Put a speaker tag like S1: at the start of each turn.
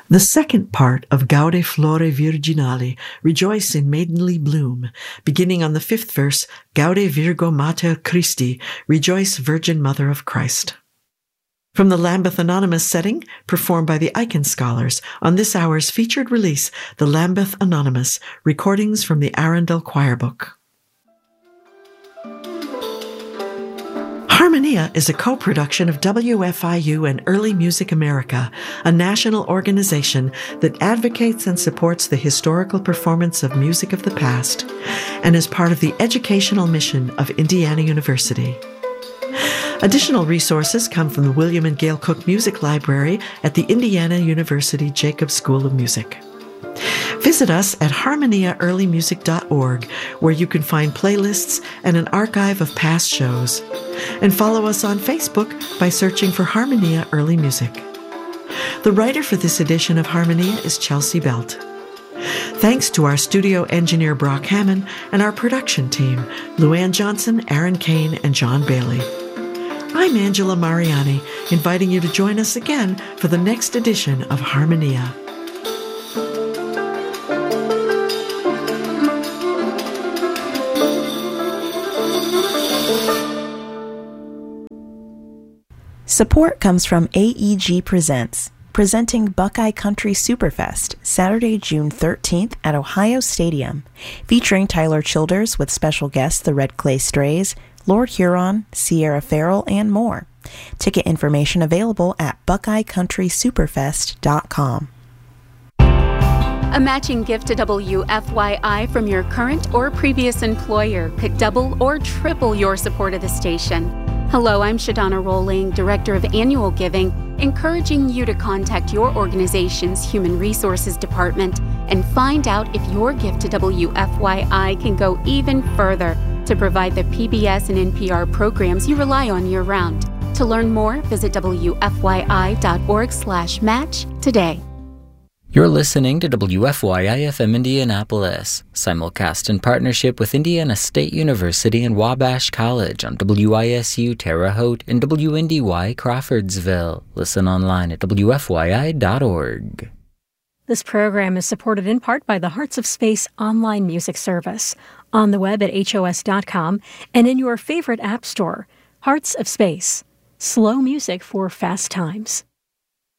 S1: The second part of Gaude Flore Virginali, Rejoice in Maidenly Bloom, beginning on the fifth verse, Gaude Virgo Mater Christi, Rejoice Virgin Mother of Christ. From the Lambeth Anonymous setting, performed by the Icahn Scholars, on this hour's featured release, the Lambeth Anonymous, recordings from the Arundel Choir Book. Harmonia is a co-production of WFIU and Early Music America, a national organization that advocates and supports the historical performance of music of the past, and is part of the educational mission of Indiana University. Additional resources come from the William and Gail Cook Music Library at the Indiana University Jacobs School of Music. Visit us at harmoniaearlymusic.org, where you can find playlists and an archive of past shows. And follow us on Facebook by searching for Harmonia Early Music. The writer for this edition of Harmonia is Chelsea Belt. Thanks to our studio engineer Brock Hammond and our production team, Luann Johnson, Aaron Kane, and John Bailey. I'm Angela Mariani, inviting you to join us again for the next edition of Harmonia.
S2: Support comes from AEG Presents, presenting Buckeye Country Superfest, Saturday, June 13th at Ohio Stadium, featuring Tyler Childers with special guests the Red Clay Strays, Lord Huron, Sierra Farrell, and more. Ticket information available at buckeyecountrysuperfest.com.
S3: A matching gift to WFYI from your current or previous employer could double or triple your support of the station. Hello, I'm Shadonna Rolling, Director of Annual Giving, encouraging you to contact your organization's Human Resources Department and find out if your gift to WFYI can go even further to provide the PBS and NPR programs you rely on year-round. To learn more, visit WFYI.org/match today.
S4: You're listening to WFYI-FM Indianapolis, simulcast in partnership with Indiana State University and Wabash College on WISU Terre Haute and WNDY Crawfordsville. Listen online at WFYI.org.
S5: This program is supported in part by the Hearts of Space online music service, on the web at HOS.com and in your favorite app store. Hearts of Space, slow music for fast times.